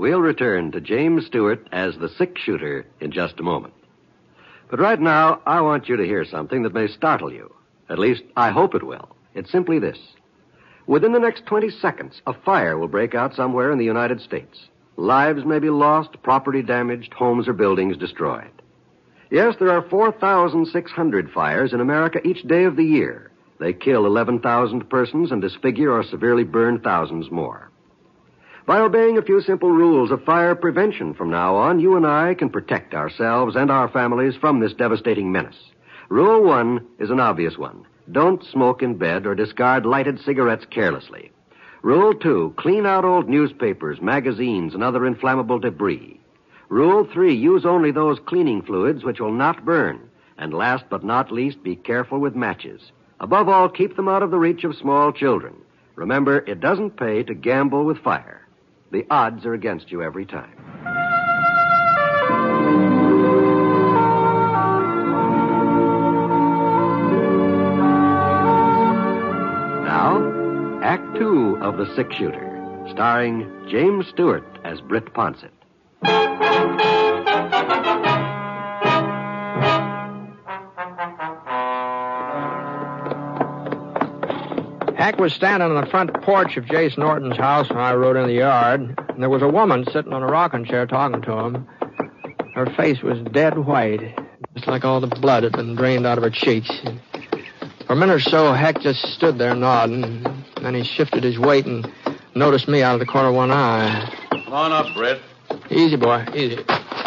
We'll return to James Stewart as the six-shooter in just a moment. But right now, I want you to hear something that may startle you. At least, I hope it will. It's simply this. Within the next 20 seconds, a fire will break out somewhere in the United States. Lives may be lost, property damaged, homes or buildings destroyed. Yes, there are 4,600 fires in America each day of the year. They kill 11,000 persons and disfigure or severely burn thousands more. By obeying a few simple rules of fire prevention from now on, you and I can protect ourselves and our families from this devastating menace. Rule 1 is an obvious one. Don't smoke in bed or discard lighted cigarettes carelessly. Rule 2, clean out old newspapers, magazines, and other inflammable debris. Rule 3, use only those cleaning fluids which will not burn. And last but not least, be careful with matches. Above all, keep them out of the reach of small children. Remember, it doesn't pay to gamble with fire. The odds are against you every time. Now, Act 2 of The Six-Shooter, starring James Stewart as Britt Ponsett. Hack was standing on the front porch of Jace Norton's house when I rode in the yard, and there was a woman sitting on a rocking chair talking to him. Her face was dead white, just like all the blood had been drained out of her cheeks. For a minute or so, Hack just stood there nodding, and then he shifted his weight and noticed me out of the corner of one eye. Come on up, Britt. Easy, boy, easy.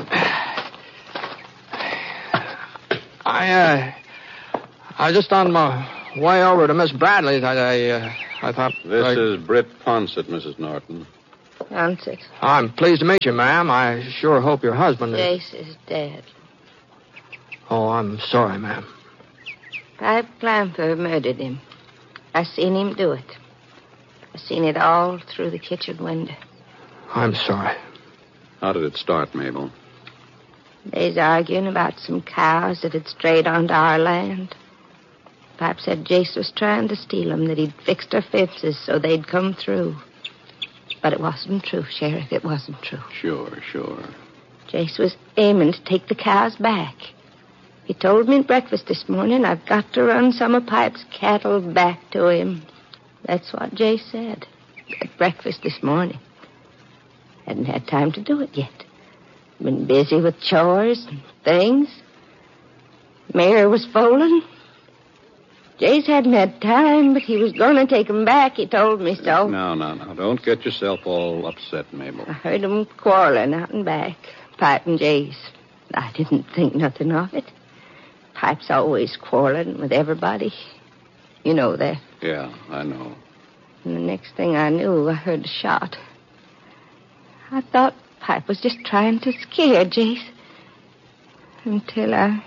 I was just on my way over to Miss Bradley's. I thought... This is Britt Ponsett, Mrs. Norton. Ponsett. I'm pleased to meet you, ma'am. I sure hope your husband is... Jace is dead. Oh, I'm sorry, ma'am. Pipe Clamper murdered him. I seen him do it. I seen it all through the kitchen window. I'm sorry. How did it start, Mabel? They's arguing about some cows that had strayed onto our land. Pipe said Jace was trying to steal them, that he'd fixed our fences so they'd come through. But it wasn't true, Sheriff. It wasn't true. Sure. Jace was aiming to take the cows back. He told me at breakfast this morning I've got to run some of Pipe's cattle back to him. That's what Jace said at breakfast this morning. Hadn't had time to do it yet. Been busy with chores and things. Mare was foaling. Jace hadn't had time, but he was going to take 'em back. He told me so. No. Don't get yourself all upset, Mabel. I heard 'em quarreling out and back, Pipe and Jace. I didn't think nothing of it. Pipe's always quarreling with everybody. You know that. Yeah, I know. And the next thing I knew, I heard a shot. I thought Pipe was just trying to scare Jace. Until I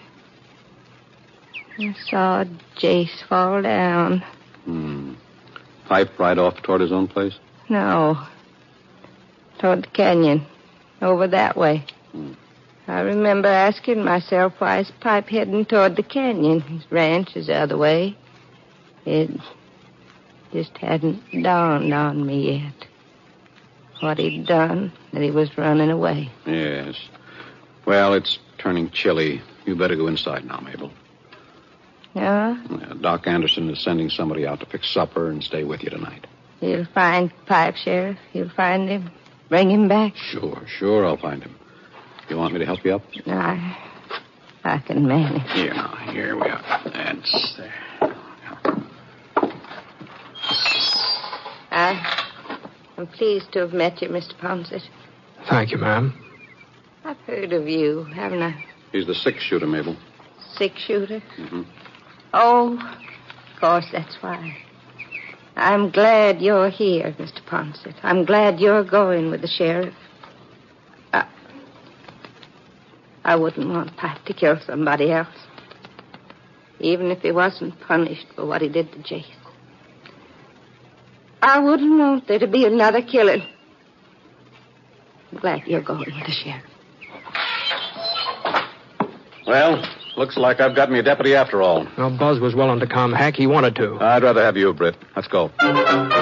saw Jace fall down. Pipe right off toward his own place? No. Toward the canyon. Over that way. I remember asking myself, why is Pipe heading toward the canyon? His ranch is the other way. It just hadn't dawned on me yet. What he'd done, that he was running away. Yes. Well, it's turning chilly. You better go inside now, Mabel. Yeah? Doc Anderson is sending somebody out to fix supper and stay with you tonight. You'll find Pipe, Sheriff. You'll find him. Bring him back. Sure, I'll find him. You want me to help you up? No, I can manage. Here we are. That's there. I'm pleased to have met you, Mr. Ponsett. Thank you, ma'am. I've heard of you, haven't I? He's the six-shooter, Mabel. Six-shooter? Mm-hmm. Oh, of course, that's why. I'm glad you're here, Mr. Ponsett. I'm glad you're going with the sheriff. I wouldn't want Pipe to kill somebody else. Even if he wasn't punished for what he did to Jace. I wouldn't want there to be another killing. I'm glad you're going with the sheriff. Well, looks like I've got me a deputy after all. Well, Buzz was willing to come. Hack, he wanted to. I'd rather have you, Britt. Let's go.